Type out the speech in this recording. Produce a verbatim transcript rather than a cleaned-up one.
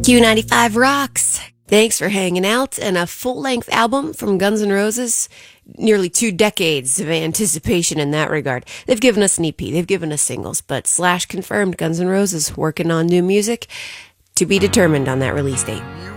Q ninety-five rocks. Thanks for hanging out. And a full-length album from Guns N' Roses. Nearly two decades of anticipation in that regard. They've given us an E P. They've given us singles. But Slash confirmed Guns N' Roses working on new music. To be determined on that release date.